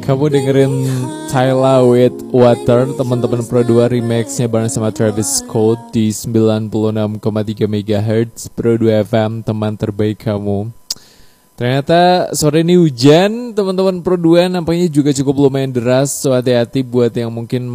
Kamu dengerin Tyla with Water, teman-teman Pro 2 remixnya bareng sama Travis Scott di 96,3 MHz Pro 2 FM, teman terbaik kamu. Ternyata sore ini hujan, teman-teman Pro 2, nampaknya juga cukup lumayan deras, so hati-hati buat yang mungkin